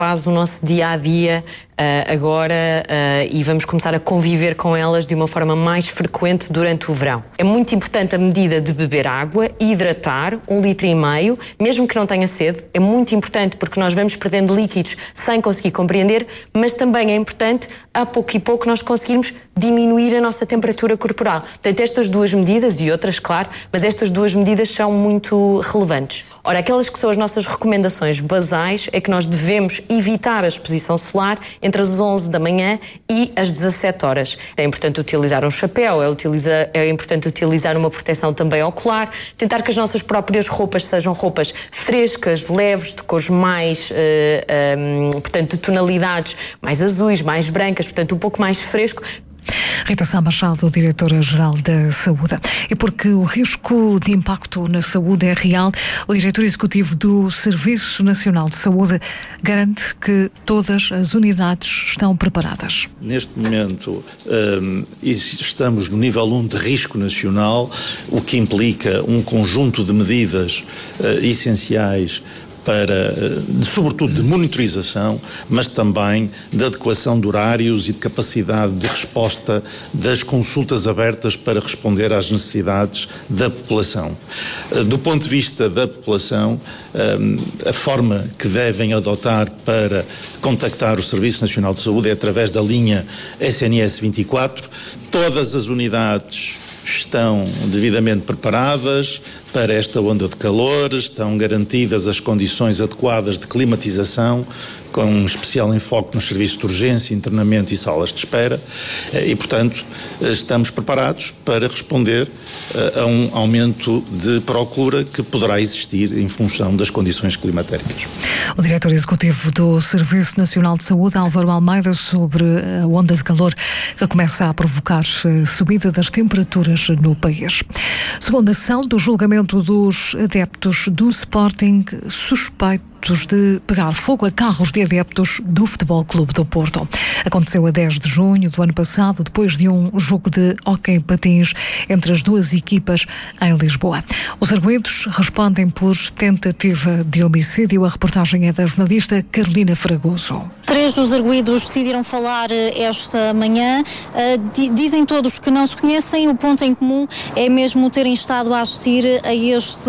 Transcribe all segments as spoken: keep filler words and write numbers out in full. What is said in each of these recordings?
quase o nosso dia-a-dia uh, agora uh, e vamos começar a conviver com elas de uma forma mais frequente durante o verão. É muito importante a medida de beber água e hidratar, um litro e meio, mesmo que não tenha sede. É muito importante porque nós vamos perdendo líquidos sem conseguir compreender, mas também é importante, a pouco e pouco, nós conseguirmos diminuir a nossa temperatura corporal. Portanto, estas duas medidas, e outras, claro, mas estas duas medidas são muito relevantes. Ora, aquelas que são as nossas recomendações basais é que nós devemos evitar a exposição solar entre as onze da manhã e as dezassete horas. É importante utilizar um chapéu, é, utiliza, é importante utilizar uma proteção também ocular, tentar que as nossas próprias roupas sejam roupas frescas, leves, de cores mais, uh, um, portanto, de tonalidades mais azuis, mais brancas, portanto, um pouco mais fresco. Rita Sá Machado, Diretora-Geral da Saúde. E porque o risco de impacto na saúde é real, o Diretor Executivo do Serviço Nacional de Saúde garante que todas as unidades estão preparadas. Neste momento um, estamos no nível um de risco nacional, o que implica um conjunto de medidas uh, essenciais para, sobretudo, de monitorização, mas também de adequação de horários e de capacidade de resposta das consultas abertas para responder às necessidades da população. Do ponto de vista da população, a forma que devem adotar para contactar o Serviço Nacional de Saúde é através da linha S N S vinte e quatro. Todas as unidades estão devidamente preparadas para esta onda de calor, estão garantidas as condições adequadas de climatização, com um especial enfoque nos serviços de urgência, internamento e salas de espera, e, portanto, estamos preparados para responder a um aumento de procura que poderá existir em função das condições climatéricas. O Diretor Executivo do Serviço Nacional de Saúde, Álvaro Almeida, sobre a onda de calor que começa a provocar a subida das temperaturas no país. Segunda sessão do julgamento dos adeptos do Sporting suspeitos de pegar fogo a carros de adeptos do Futebol Clube do Porto. Aconteceu a dez de junho do ano passado, depois de um jogo de hóquei patins entre as duas equipas em Lisboa. Os arguidos respondem por tentativa de homicídio. A reportagem é da jornalista Carolina Fragoso. Três dos arguidos decidiram falar esta manhã. Dizem todos que não se conhecem. O ponto em comum é mesmo terem estado a assistir a este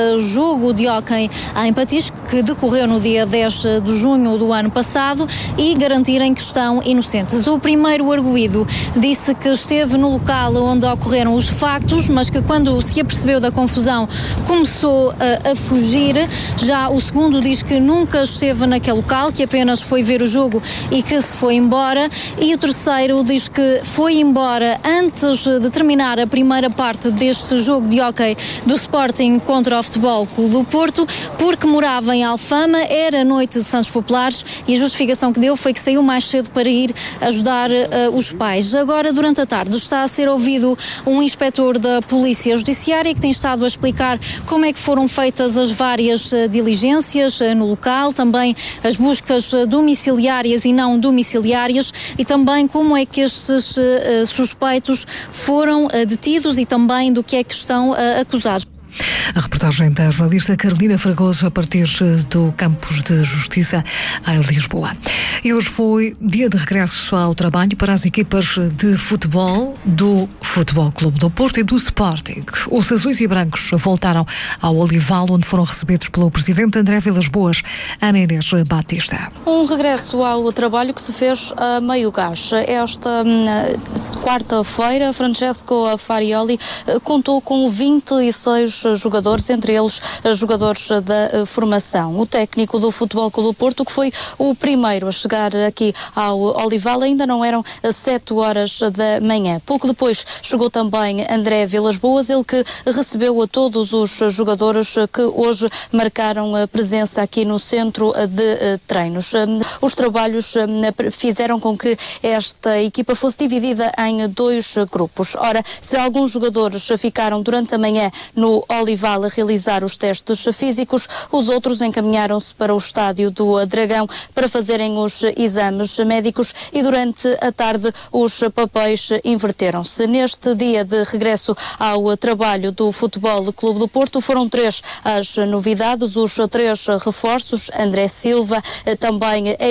jogo de hóquei em patins que decorreu no dia dez de junho do ano passado e garantirem que estão inocentes. O primeiro arguido disse que esteve no local onde ocorreram os factos, mas que quando se apercebeu da confusão começou a, a fugir. Já o segundo diz que nunca esteve naquele local, que apenas foi ver o jogo e que se foi embora. E o terceiro diz que foi embora antes de terminar a primeira parte deste jogo de hóquei do Sporting contra o Futebol Clube do Porto, porque morava em Alfama, era noite de Santos Populares e a justificação que deu foi que saiu mais cedo para ir ajudar uh, os pais. Agora, durante a tarde, está a ser ouvido um inspetor da Polícia Judiciária que tem estado a explicar como é que foram feitas as várias uh, diligências uh, no local, também as buscas uh, domiciliárias e não domiciliárias e também como é que estes uh, suspeitos foram uh, detidos e também do que é que estão uh, acusados. A reportagem da jornalista Carolina Fragoso a partir do Campos de Justiça em Lisboa. E hoje foi dia de regresso ao trabalho para as equipas de futebol do Futebol Clube do Porto e do Sporting. Os azuis e brancos voltaram ao Olival, onde foram recebidos pelo presidente André Vilas-Boas, Ana Inês Batista. Um regresso ao trabalho que se fez a meio gás. Esta hum, quarta-feira, Francesco Farioli contou com vinte e seis jogadores, entre eles jogadores da formação. O técnico do Futebol Clube do Porto, que foi o primeiro a chegar aqui ao Olival, ainda não eram sete horas da manhã. Pouco depois chegou também André Vilas-Boas, ele que recebeu a todos os jogadores que hoje marcaram a presença aqui no centro de treinos. Os trabalhos fizeram com que esta equipa fosse dividida em dois grupos. Ora, se alguns jogadores ficaram durante a manhã no Olival a realizar os testes físicos, os outros encaminharam-se para o estádio do Dragão para fazerem os exames médicos e durante a tarde os papéis inverteram-se. Neste dia de regresso ao trabalho do Futebol Clube do Porto foram três as novidades, os três reforços, André Silva, também a